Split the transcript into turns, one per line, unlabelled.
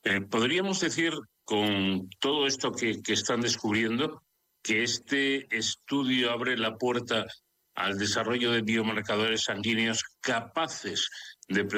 Podríamos decir, con todo esto que están descubriendo, que este estudio abre la puerta al desarrollo de biomarcadores sanguíneos capaces de